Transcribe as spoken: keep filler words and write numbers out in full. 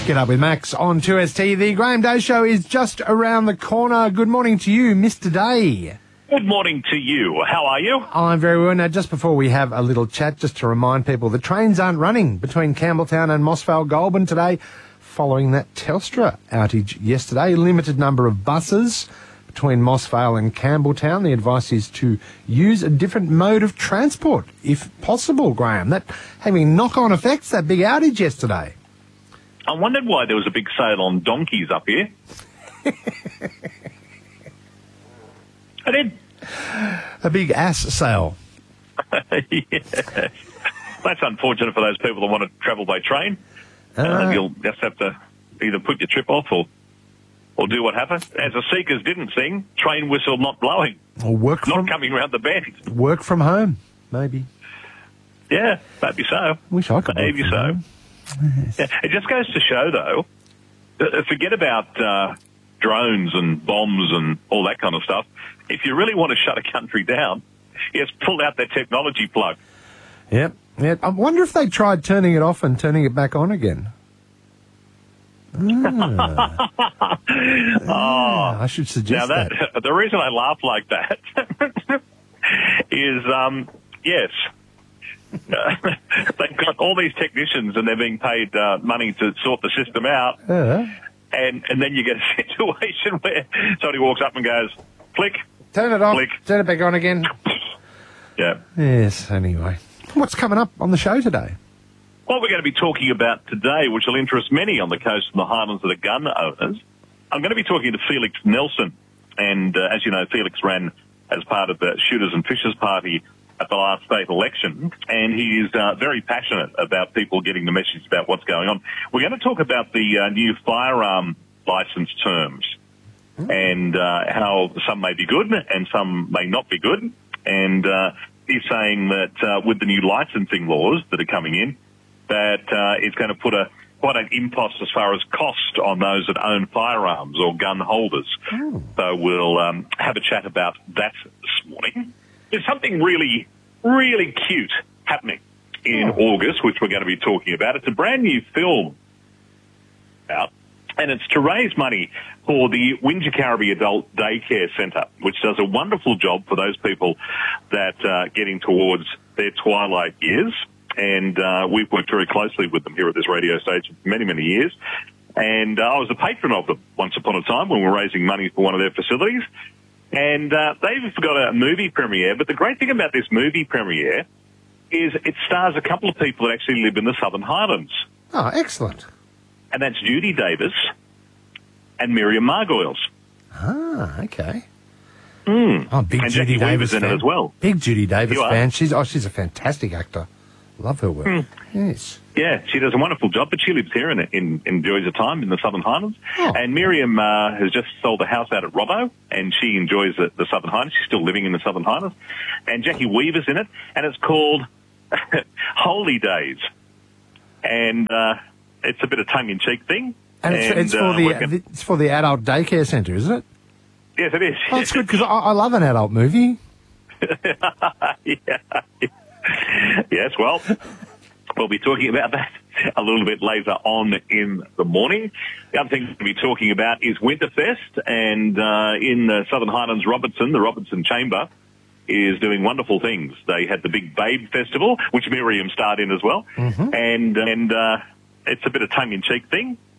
Get up with Max on two S T. The Graham Day Show is just around the corner. Good morning to you, Mister Day. Good morning to you. How are you? I'm very well. Now, just before we have a little chat, just to remind people, the trains aren't running between Campbelltown and Mossvale Goulburn today following that Telstra outage yesterday. Limited number of buses between Mossvale and Campbelltown. The advice is to use a different mode of transport, if possible, Graham. That having knock-on effects, that big outage yesterday. I wondered why there was a big sale on donkeys up here. I did. A big ass sale. Yes. That's unfortunate for those people that want to travel by train. Uh, uh, you'll just have to either put your trip off or or do what happened. As the Seekers didn't sing, train whistle not blowing. Or work not from, coming round the bend. Work from home, maybe. Yeah, maybe so. Wish I could Maybe work from so. home. Yes. Yeah, it just goes to show, though, uh, forget about uh, drones and bombs and all that kind of stuff. If you really want to shut a country down, yes, pull out that technology plug. Yep. Yep. I wonder if they tried turning it off and turning it back on again. Ah. ah, I should suggest now that, that. The reason I laugh like that is, um, yes, uh, they've got all these technicians and they're being paid uh, money to sort the system out. Uh, and, and then you get a situation where somebody walks up and goes, click. Turn it off. Click. Turn it back on again. Yeah. Yes, anyway. What's coming up on the show today? What we're going to be talking about today, which will interest many on the coast and the highlands of the gun owners, I'm going to be talking to Felix Nelson. And uh, as you know, Felix ran as part of the Shooters and Fishers Party at the last state election, and he is uh, very passionate about people getting the message about what's going on. We're going to talk about the uh, new firearm licence terms mm. and uh, how some may be good and some may not be good. And uh, he's saying that uh, with the new licensing laws that are coming in, that uh, it's going to put a quite an impost as far as cost on those that own firearms or gun holders. Oh. So we'll um, have a chat about that this morning. There's something really, really cute happening in oh. August, which we're going to be talking about. It's a brand new film out, and it's to raise money for the Wingecarribee Adult Daycare Centre, which does a wonderful job for those people that are uh, getting towards their twilight years. And uh, we've worked very closely with them here at this radio station for many, many years. And uh, I was a patron of them once upon a time when we were raising money for one of their facilities. And uh, they've got a movie premiere. But the great thing about this movie premiere is it stars a couple of people that actually live in the Southern Highlands. Oh, excellent. And that's Judy Davis and Miriam Margoyles. Ah, okay. Mm. Oh, big and Judy Jackie Davis Weaver's in fan. it as well. Big Judy Davis You are? fan. She's oh, she's a fantastic actor. Love her work. Mm. Yes. Yeah, she does a wonderful job, but she lives here and in, enjoys her time in the Southern Highlands. Oh. And Miriam uh, has just sold a house out at Robbo, and she enjoys the, the Southern Highlands. She's still living in the Southern Highlands. And Jackie Weaver's in it, and it's called Holy Days. And uh, it's a bit of tongue-in-cheek thing. And it's, and, it's, for uh, the, gonna... it's for the adult daycare centre, isn't it? Yes, it is. Oh, it's good, because I, I love an adult movie. yeah. Yes, well, we'll be talking about that a little bit later on in the morning. The other thing we'll be talking about is Winterfest, and uh, in the Southern Highlands, Robertson, the Robertson Chamber, is doing wonderful things. They had the big Babe Festival, which Miriam starred in as well, mm-hmm. and and uh, it's a bit of tongue-in-cheek thing.